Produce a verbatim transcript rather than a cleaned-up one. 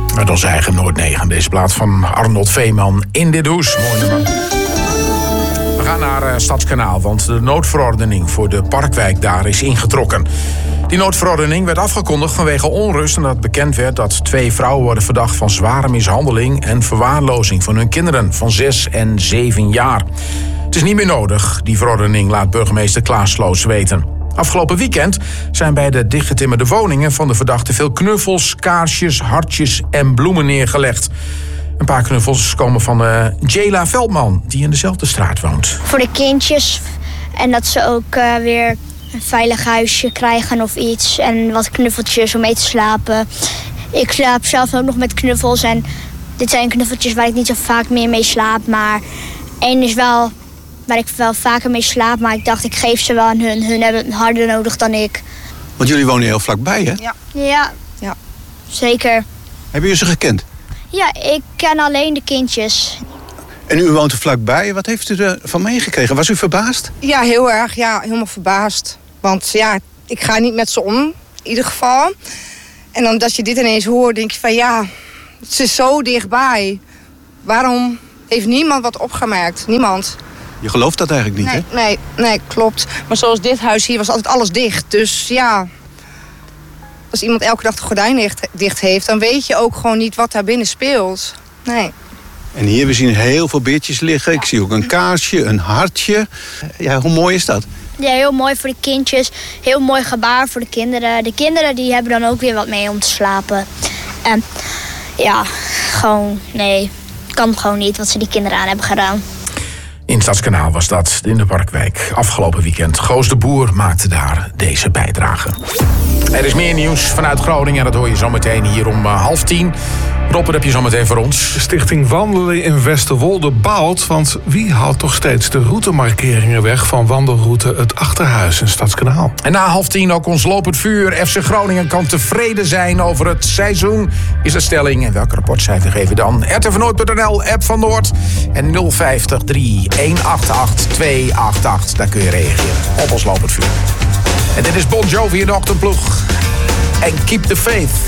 Met onze eigen Noord negen. Deze plaat van Arnold Veeman in dit hoes. Mooi nummer. We gaan naar uh, Stadskanaal, want de noodverordening voor de Parkwijk daar is ingetrokken. Die noodverordening werd afgekondigd vanwege onrust en dat bekend werd dat twee vrouwen worden verdacht van zware mishandeling en verwaarlozing van hun kinderen van zes en zeven jaar. Het is niet meer nodig, die verordening, laat burgemeester Klaas Sloos weten. Afgelopen weekend zijn bij de dichtgetimmerde woningen van de verdachten veel knuffels, kaarsjes, hartjes en bloemen neergelegd. Een paar knuffels komen van uh, Jayla Veldman, die in dezelfde straat woont. Voor de kindjes en dat ze ook uh, weer een veilig huisje krijgen of iets. En wat knuffeltjes om mee te slapen. Ik slaap zelf ook nog met knuffels. En dit zijn knuffeltjes waar ik niet zo vaak meer mee slaap. Maar één is wel waar ik wel vaker mee slaap. Maar ik dacht, ik geef ze wel aan hun. Hun hebben het harder nodig dan ik. Want jullie wonen heel vlakbij, hè? Ja, ja, ja. Zeker. Hebben jullie ze gekend? Ja, ik ken alleen de kindjes. En u woont er vlakbij. Wat heeft u ervan meegekregen? Was u verbaasd? Ja, heel erg. Ja, helemaal verbaasd. Want ja, ik ga niet met ze om, in ieder geval. En dan dat je dit ineens hoort, denk je van ja, het is zo dichtbij. Waarom heeft niemand wat opgemerkt? Niemand. Je gelooft dat eigenlijk niet, nee, hè? Nee, nee, klopt. Maar zoals dit huis hier was altijd alles dicht. Dus ja, als iemand elke dag de gordijn dicht, dicht heeft, dan weet je ook gewoon niet wat daar binnen speelt. Nee. En hier, we zien heel veel beertjes liggen. Ik zie ook een kaarsje, een hartje. Ja, hoe mooi is dat? Ja, heel mooi voor de kindjes. Heel mooi gebaar voor de kinderen. De kinderen die hebben dan ook weer wat mee om te slapen. En ja, gewoon, nee, kan gewoon niet wat ze die kinderen aan hebben gedaan. In Stadskanaal was dat, in de Parkwijk. Afgelopen weekend. Goos de Boer maakte daar deze bijdrage. Er is meer nieuws vanuit Groningen en dat hoor je zometeen hier om uh, half tien. Rob, wat heb je zometeen voor ons? De Stichting Wandelen in Westerwolde baalt, want wie haalt toch steeds de routemarkeringen weg van wandelroute Het Achterhuis in Stadskanaal? En na half tien ook ons lopend vuur. F C Groningen kan tevreden zijn over het seizoen, is de stelling. En welk rapportcijfer geven we dan? r t v noord punt n l, app van Noord. En nul vijftig drie een acht acht twee acht acht. Daar kun je reageren op ons lopend vuur. En dit is Bon Jovi in de ochtendploeg. En Keep the Faith.